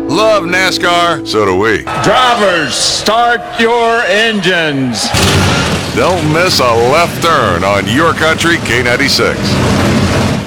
Love NASCAR, so do we. Drivers, start your engines. Don't miss a left turn on Your Country K96.